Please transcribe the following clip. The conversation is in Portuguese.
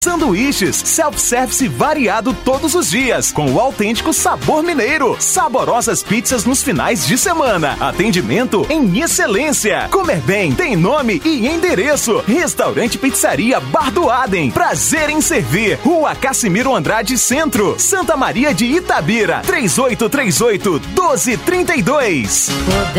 Sanduíches, self-service variado todos os dias, com o autêntico sabor mineiro. Saborosas pizzas nos finais de semana. Atendimento em excelência. Comer bem tem nome e endereço. Restaurante Pizzaria Bar do Adem. Prazer em servir. Rua Cassimiro Andrade Centro, Santa Maria de Itabira. 3838-1232.